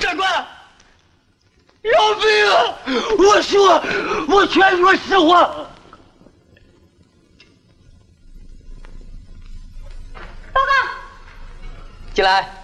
长官，饶命啊！我全说实话。 报告。进来。